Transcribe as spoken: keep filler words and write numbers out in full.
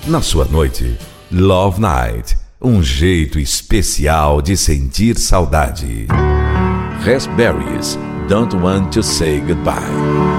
Na sua noite, Love Night, um jeito especial de sentir saudade. Raspberries, Don't Want to Say Goodbye.